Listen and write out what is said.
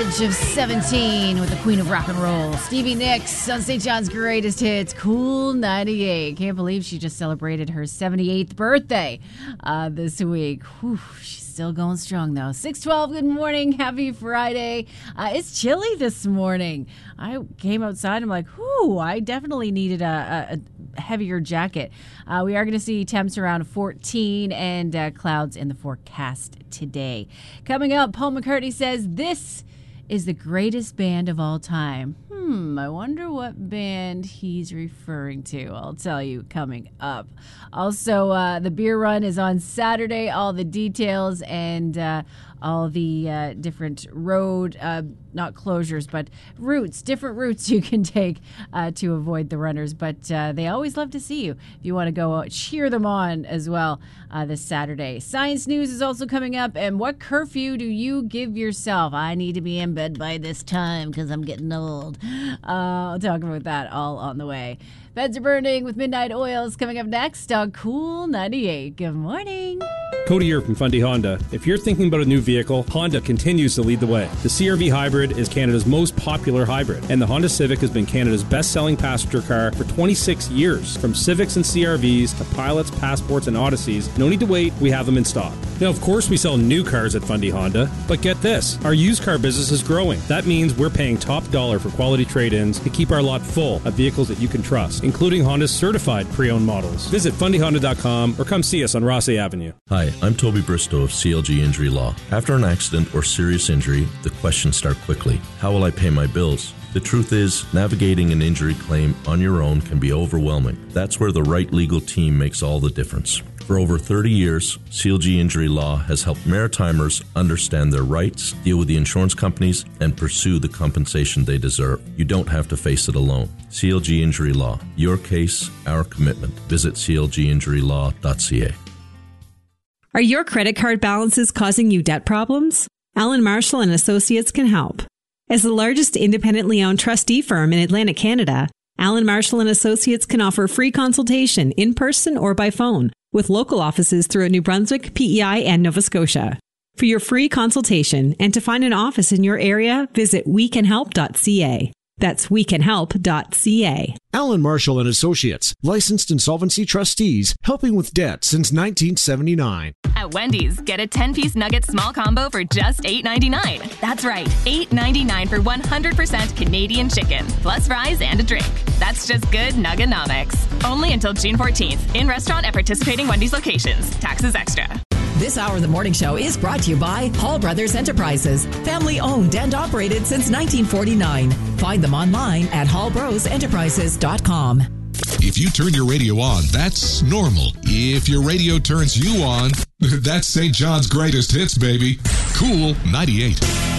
age of 17 with the queen of rock and roll, Stevie Nicks on St. John's Greatest Hits, Cool 98. Can't believe she just celebrated her 78th birthday this week. Whew, she's still going strong, though. 6:12, good morning. Happy Friday. It's chilly this morning. I came outside. I'm like, whew, I definitely needed a heavier jacket. We are going to see temps around 14 and clouds in the forecast today. Coming up, Paul McCartney says this is the greatest band of all time. I wonder what band he's referring to. I'll tell you coming up. Also, the beer run is on Saturday. All the details and all the different road, not closures, but routes, different routes you can take to avoid the runners. But they always love to see you if you want to go cheer them on as well this Saturday. Science news is also coming up. And what curfew do you give yourself? I need to be in bed by this time because I'm getting old. I'll talk about that all on the way. Beds are burning with Midnight Oils coming up next on Cool 98. Good morning. Cody here from Fundy Honda. If you're thinking about a new vehicle, Honda continues to lead the way. The CR-V Hybrid is Canada's most popular hybrid, and the Honda Civic has been Canada's best-selling passenger car for 26 years. From Civics and CR-Vs to Pilots, Passports, and Odysseys, no need to wait, we have them in stock. Now, of course, we sell new cars at Fundy Honda, but get this, our used car business is growing. That means we're paying top dollar for quality trade-ins to keep our lot full of vehicles that you can trust, including Honda's certified pre-owned models. Visit fundyhonda.com or come see us on Rossay Avenue. Hi, I'm Toby Bristow of CLG Injury Law. After an accident or serious injury, the questions start quickly. How will I pay my bills? The truth is, navigating an injury claim on your own can be overwhelming. That's where the right legal team makes all the difference. For over 30 years, CLG Injury Law has helped Maritimers understand their rights, deal with the insurance companies, and pursue the compensation they deserve. You don't have to face it alone. CLG Injury Law. Your case, our commitment. Visit clginjurylaw.ca. Are your credit card balances causing you debt problems? Allen Marshall and Associates can help. As the largest independently owned trustee firm in Atlantic Canada, Allen Marshall and Associates can offer free consultation in person or by phone with local offices throughout New Brunswick, PEI, and Nova Scotia. For your free consultation and to find an office in your area, visit wecanhelp.ca. That's wecanhelp.ca. Allen Marshall and Associates, licensed insolvency trustees, helping with debt since 1979. At Wendy's, get a 10-piece nugget small combo for just $8.99. That's right, $8.99 for 100% Canadian chicken, plus fries and a drink. That's just good Nuggenomics. Only until June 14th, in restaurant at participating Wendy's locations. Taxes extra. This hour of the morning show is brought to you by Hall Brothers Enterprises, family owned and operated since 1949. Find them online at hallbrosenterprises.com. If you turn your radio on, that's normal. If your radio turns you on, that's St. John's Greatest Hits, baby. Cool 98.